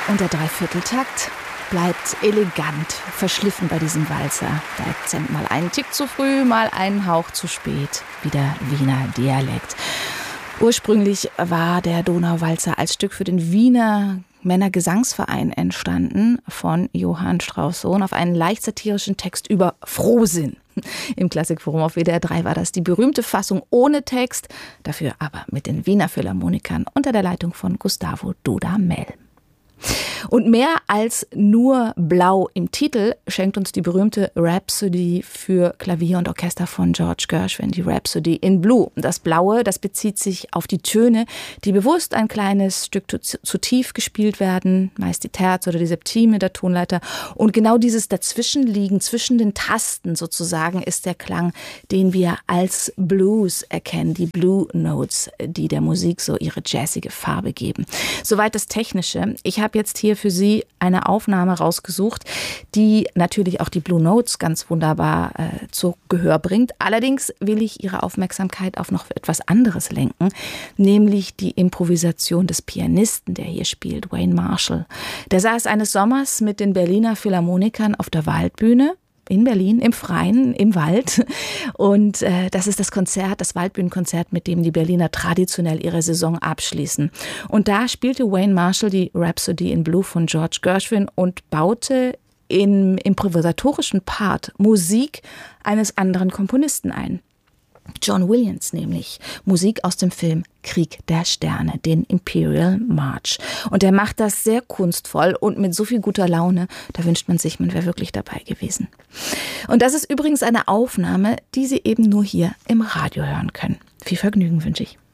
Und der Dreivierteltakt bleibt elegant verschliffen bei diesem Walzer. Der Akzent mal einen Tick zu früh, mal einen Hauch zu spät, wie der Wiener Dialekt. Ursprünglich war der Donauwalzer als Stück für den Wiener Männergesangsverein entstanden, von Johann Strauss Sohn, auf einen leicht satirischen Text über Frohsinn. Im Klassikforum auf WDR 3 war das die berühmte Fassung ohne Text, dafür aber mit den Wiener Philharmonikern unter der Leitung von Gustavo Dudamel. Und mehr als nur Blau im Titel schenkt uns die berühmte Rhapsody für Klavier und Orchester von George Gershwin, die Rhapsody in Blue. Das Blaue, das bezieht sich auf die Töne, die bewusst ein kleines Stück zu tief gespielt werden, meist die Terz oder die Septime der Tonleiter. Und genau dieses Dazwischenliegen, zwischen den Tasten sozusagen, ist der Klang, den wir als Blues erkennen, die Blue Notes, die der Musik so ihre jazzige Farbe geben. Soweit das Technische. Ich habe jetzt hier für Sie eine Aufnahme rausgesucht, die natürlich auch die Blue Notes ganz wunderbar zu Gehör bringt. Allerdings will ich Ihre Aufmerksamkeit auf noch etwas anderes lenken, nämlich die Improvisation des Pianisten, der hier spielt, Wayne Marshall. Der saß eines Sommers mit den Berliner Philharmonikern auf der Waldbühne in Berlin, im Freien, im Wald. Und das ist das Konzert, das Waldbühnenkonzert, mit dem die Berliner traditionell ihre Saison abschließen. Und da spielte Wayne Marshall die Rhapsody in Blue von George Gershwin und baute im improvisatorischen Part Musik eines anderen Komponisten ein. John Williams nämlich, Musik aus dem Film Krieg der Sterne, den Imperial March. Und er macht das sehr kunstvoll und mit so viel guter Laune, da wünscht man sich, man wäre wirklich dabei gewesen. Und das ist übrigens eine Aufnahme, die Sie eben nur hier im Radio hören können. Viel Vergnügen wünsche ich.